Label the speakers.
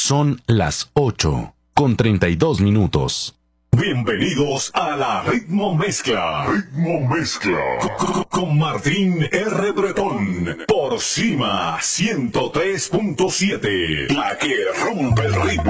Speaker 1: Son las 8:32.
Speaker 2: Bienvenidos a la Ritmo Mezcla. Ritmo Mezcla. Con Martín R. Bretón. Por Cima 103.7. La que rompe el ritmo.